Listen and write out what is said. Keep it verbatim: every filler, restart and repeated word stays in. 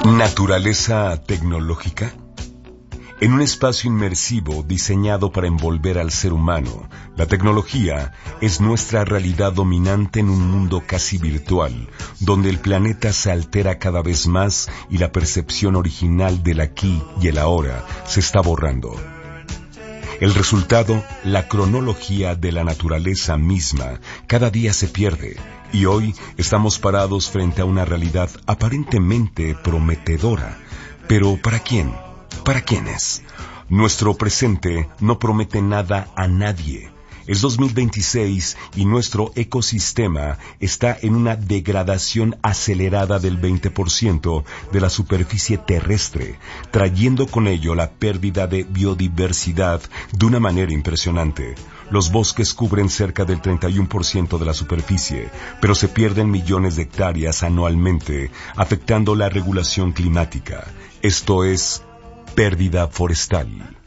¿Naturaleza tecnológica? En un espacio inmersivo diseñado para envolver al ser humano, la tecnología es nuestra realidad dominante en un mundo casi virtual, donde el planeta se altera cada vez más y la percepción original del aquí y el ahora se está borrando. El resultado, la cronología de la naturaleza misma, cada día se pierde, y hoy estamos parados frente a una realidad aparentemente prometedora. Pero ¿para quién? ¿Para quiénes? Nuestro presente no promete nada a nadie. Es dos mil veintiséis y nuestro ecosistema está en una degradación acelerada del veinte por ciento de la superficie terrestre, trayendo con ello la pérdida de biodiversidad de una manera impresionante. Los bosques cubren cerca del treinta y uno por ciento de la superficie, pero se pierden millones de hectáreas anualmente, afectando la regulación climática. Esto es pérdida forestal.